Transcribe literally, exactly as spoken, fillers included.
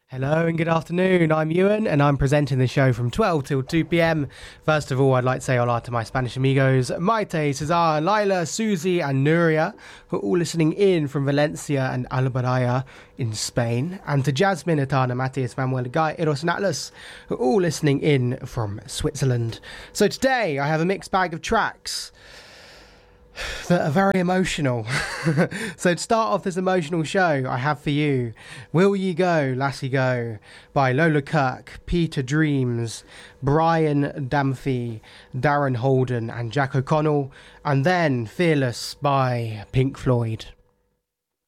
Hello and good afternoon. I'm Ewan and I'm presenting the show from twelve till two p.m. First of all, I'd like to say hola to my Spanish amigos, Maite, Cesar, Laila, Susie and Nuria, who are all listening in from Valencia and Albaraya in Spain, and to Jasmine, Atana, Matthias, Manuel, Guy, Eros and Atlas, who are all listening in from Switzerland. So today I have a mixed bag of tracks that are very emotional. So to start off this emotional show, I have for you Will You Go, Lassie Go by Lola Kirk, Peter Dreams, Brian Damphy, Darren Holden and Jack O'Connell, and then Fearless by Pink Floyd.